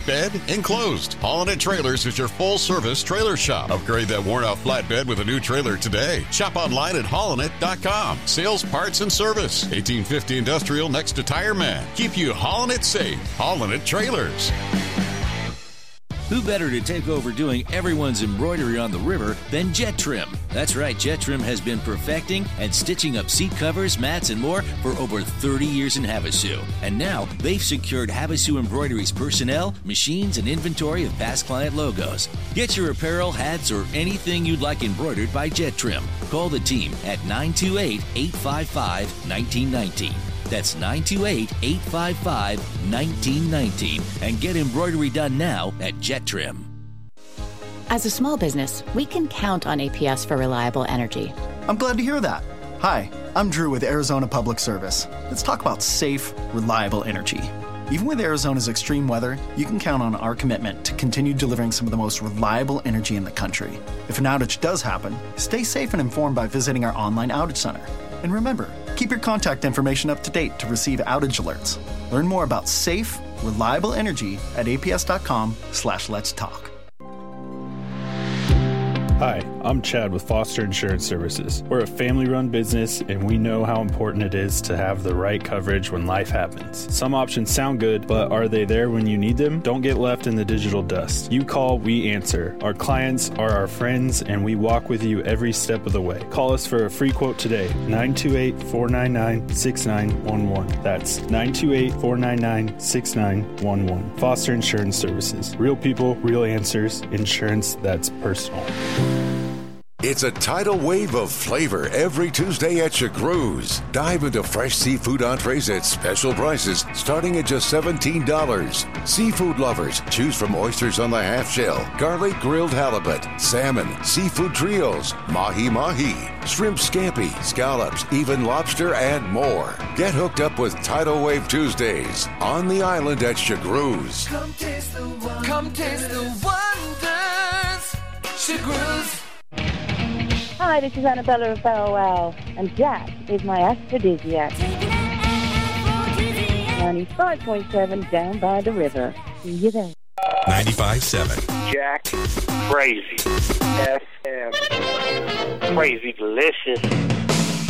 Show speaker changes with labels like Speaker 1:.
Speaker 1: bed, enclosed. Holinet Trailers is your full-service trailer shop. Upgrade that worn-out flatbed with a new trailer today. Shop online at holinet.com. Sales, parts, and service. 1850 Industrial next to Tire Man. Keep you hauling it safe. Holinet Trailers.
Speaker 2: Who better to take over doing everyone's embroidery on the river than Jet Trim? That's right, Jet Trim has been perfecting and stitching up seat covers, mats, and more for over 30 years in Havasu. And now they've secured Havasu Embroidery's personnel, machines, and inventory of past client logos. Get your apparel, hats, or anything you'd like embroidered by Jet Trim. Call the team at 928-855-1919. That's 928-855-1919. And get embroidery done now at Jet Trim.
Speaker 3: As a small business, we can count on APS for reliable energy.
Speaker 4: I'm glad to hear that. Hi, I'm Drew with Arizona Public Service. Let's talk about safe, reliable energy. Even with Arizona's extreme weather, you can count on our commitment to continue delivering some of the most reliable energy in the country. If an outage does happen, stay safe and informed by visiting our online outage center. And remember, keep your contact information up to date to receive outage alerts. Learn more about safe, reliable energy at aps.com/let's talk.
Speaker 5: Hi, I'm Chad with Foster Insurance Services. We're a family-run business, and we know how important it is to have the right coverage when life happens. Some options sound good, but are they there when you need them? Don't get left in the digital dust. You call, we answer. Our clients are our friends, and we walk with you every step of the way. Call us for a free quote today, 928-499-6911. That's 928-499-6911. Foster Insurance Services. Real people, real answers. Insurance that's personal.
Speaker 6: It's a tidal wave of flavor every Tuesday at Chagru's. Dive into fresh seafood entrees at special prices starting at just $17. Seafood lovers, choose from oysters on the half shell, garlic grilled halibut, salmon, seafood trios, mahi-mahi, shrimp scampi, scallops, even lobster, and more. Get hooked up with Tidal Wave Tuesdays on the island at Chagru's.
Speaker 7: Come taste the wonders. Chagru's.
Speaker 8: Hi, this is Annabella of Bow Wow, and Jack is my aphrodisiac. 95.7 down by the river. See you there.
Speaker 9: 95.7.
Speaker 10: Jack, crazy. FM. Crazy delicious.